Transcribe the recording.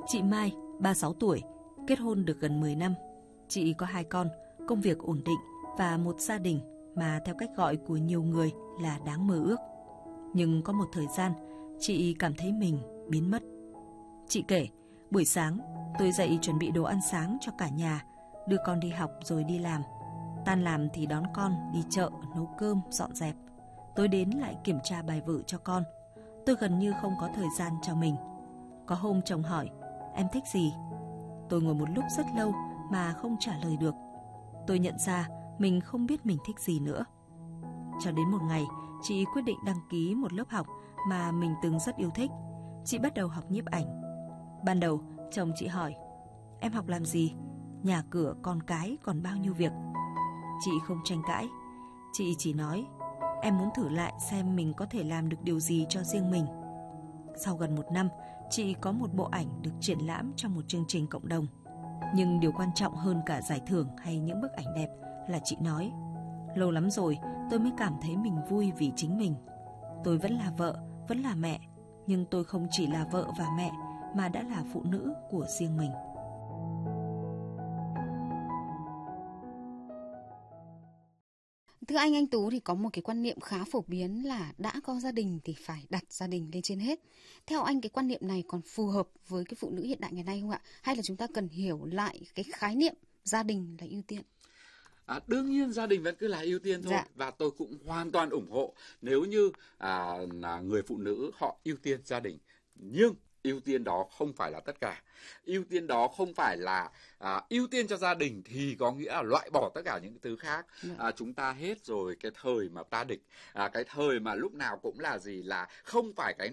Chị Mai, 36 tuổi, kết hôn được gần 10 năm. Chị có 2 con, công việc ổn định và một gia đình mà theo cách gọi của nhiều người là đáng mơ ước. Nhưng có một thời gian, chị cảm thấy mình biến mất. Chị kể, buổi sáng tôi dậy chuẩn bị đồ ăn sáng cho cả nhà, đưa con đi học rồi đi làm. Tan làm thì đón con đi chợ, nấu cơm, dọn dẹp. Tối đến lại kiểm tra bài vở cho con. Tôi gần như không có thời gian cho mình. Có hôm chồng hỏi, em thích gì? Tôi ngồi một lúc rất lâu mà không trả lời được. Tôi nhận ra mình không biết mình thích gì nữa. Cho đến một ngày, chị quyết định đăng ký một lớp học mà mình từng rất yêu thích. Chị bắt đầu học nhiếp ảnh. Ban đầu, chồng chị hỏi, em học làm gì? Nhà cửa, con cái, còn bao nhiêu việc. Chị không tranh cãi. Chị chỉ nói, em muốn thử lại xem mình có thể làm được điều gì cho riêng mình. Sau gần 1 năm, chị có một bộ ảnh được triển lãm trong một chương trình cộng đồng. Nhưng điều quan trọng hơn cả giải thưởng hay những bức ảnh đẹp là chị nói, lâu lắm rồi tôi mới cảm thấy mình vui vì chính mình. Tôi vẫn là vợ, vẫn là mẹ, nhưng tôi không chỉ là vợ và mẹ mà đã là phụ nữ của riêng mình. Thưa anh Tú thì có một cái quan niệm khá phổ biến là đã có gia đình thì phải đặt gia đình lên trên hết. Theo anh, cái quan niệm này còn phù hợp với cái phụ nữ hiện đại ngày nay không ạ? Hay là chúng ta cần hiểu lại cái khái niệm gia đình là ưu tiên? Đương nhiên gia đình vẫn cứ là ưu tiên thôi. Dạ. Và tôi cũng hoàn toàn ủng hộ nếu như người phụ nữ họ ưu tiên gia đình. Nhưng ưu tiên đó không phải là tất cả. Ưu tiên đó không phải là ưu tiên cho gia đình thì có nghĩa là loại bỏ tất cả những thứ khác. Chúng ta hết rồi cái thời mà ta địch, cái thời mà lúc nào cũng là gì là không phải cái